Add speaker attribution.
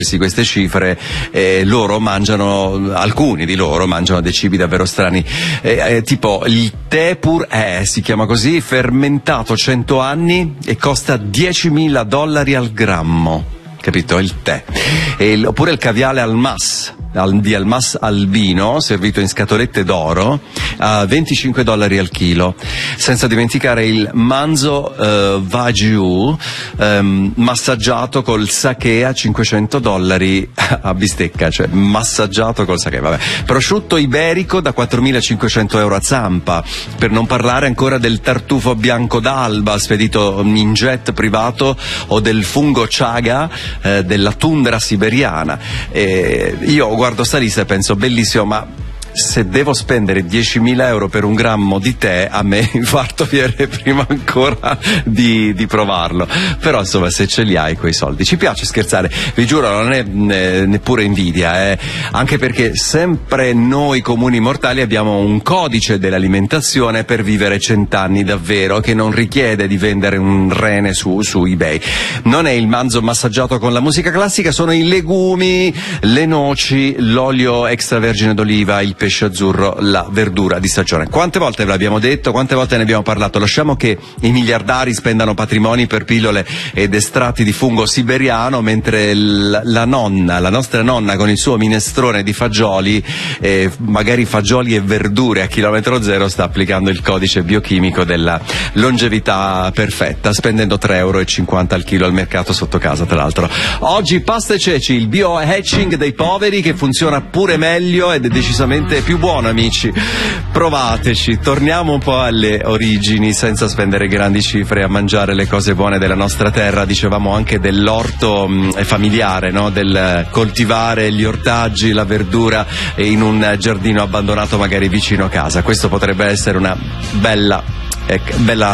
Speaker 1: queste cifre, loro mangiano, alcuni di loro mangiano dei cibi davvero strani, tipo il tè pur si chiama così, fermentato 100 anni e costa $10.000 al grammo, capito? Il tè. Oppure il caviale di Almas albino, servito in scatolette d'oro, a $25 al chilo. Senza dimenticare il manzo wagyu massaggiato col sake a $500 a bistecca, cioè massaggiato col sake, vabbè. Prosciutto iberico da €4.500 a zampa, per non parlare ancora del tartufo bianco d'Alba spedito in jet privato, o del fungo chaga della tundra siberiana. Io guardo sta lista e penso, bellissimo, ma se devo spendere €10.000 per un grammo di tè, a me infarto viene prima ancora di provarlo. Però insomma, se ce li hai quei soldi. Ci piace scherzare, vi giuro, non è neppure invidia, anche perché sempre noi comuni mortali abbiamo un codice dell'alimentazione per vivere 100 anni davvero, che non richiede di vendere un rene su eBay. Non è il manzo massaggiato con la musica classica, sono i legumi, le noci, l'olio extravergine d'oliva, il pesce azzurro, la verdura di stagione. Quante volte ve l'abbiamo detto, quante volte ne abbiamo parlato? Lasciamo che i miliardari spendano patrimoni per pillole ed estratti di fungo siberiano, mentre la nostra nonna con il suo minestrone di fagioli, magari fagioli e verdure a chilometro zero, sta applicando il codice biochimico della longevità perfetta, spendendo €3,50 al chilo al mercato sotto casa, tra l'altro. Oggi pasta e ceci, il biohacking dei poveri, che funziona pure meglio ed è decisamente più buono, amici. Provateci, torniamo un po' alle origini senza spendere grandi cifre a mangiare le cose buone della nostra terra. Dicevamo anche dell'orto familiare, no? Del coltivare gli ortaggi, la verdura in un giardino abbandonato magari vicino a casa. Questo potrebbe essere una bella